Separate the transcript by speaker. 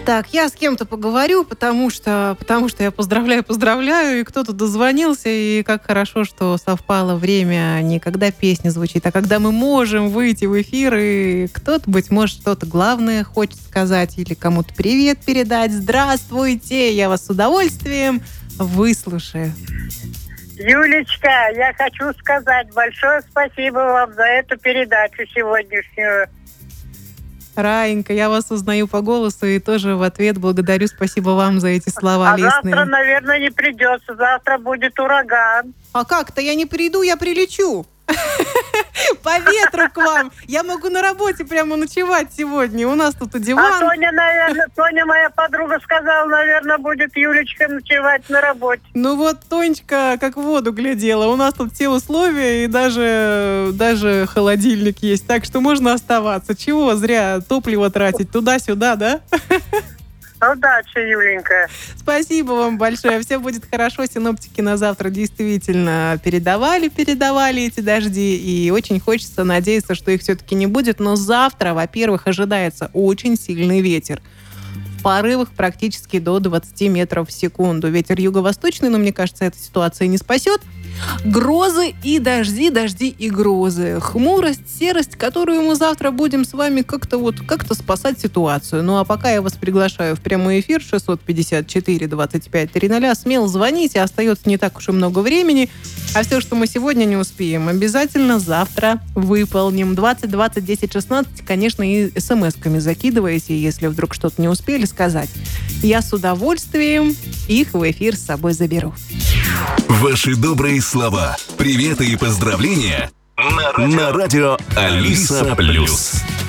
Speaker 1: Так, я с кем-то поговорю, потому что я поздравляю, и кто-то дозвонился, и как хорошо, что совпало время не когда песня звучит, а когда мы можем выйти в эфир, и кто-то, быть может, что-то главное хочет сказать или кому-то привет передать. Здравствуйте, я вас с удовольствием выслушаю.
Speaker 2: Юлечка, я хочу сказать большое спасибо вам за эту передачу сегодняшнюю.
Speaker 1: Раенька, я вас узнаю по голосу и тоже в ответ благодарю. Спасибо вам за эти слова лестные.
Speaker 2: Завтра, наверное, не придется. Завтра будет ураган.
Speaker 1: А как-то я не приду, я прилечу. По ветру к вам. Я могу на работе прямо ночевать сегодня. У нас тут и диван.
Speaker 2: А Тоня, моя подруга, сказала, наверное, будет Юлечка ночевать на работе.
Speaker 1: Ну вот Тонечка как в воду глядела. У нас тут все условия, и даже холодильник есть. Так что можно оставаться. Чего зря топливо тратить туда-сюда, да?
Speaker 2: Удачи, Юленька.
Speaker 1: Спасибо вам большое. Все будет хорошо. Синоптики на завтра действительно передавали эти дожди. И очень хочется надеяться, что их все-таки не будет. Но завтра, во-первых, ожидается очень сильный ветер. В порывах практически до 20 метров в секунду. Ветер юго-восточный, но мне кажется, эта ситуация не спасет. Грозы и дожди и грозы. Хмурость, серость, которую мы завтра будем с вами как-то спасать ситуацию. Ну а пока я вас приглашаю в прямой эфир 654-25-00. Смело звоните, остается не так уж и много времени. А все, что мы сегодня не успеем, обязательно завтра выполним. 20 20 10 16, конечно, и смс-ками закидывайте, если вдруг что-то не успели сказать. Я с удовольствием их в эфир с собой заберу.
Speaker 3: Ваши добрые слова, приветы и поздравления на радио Алиса+.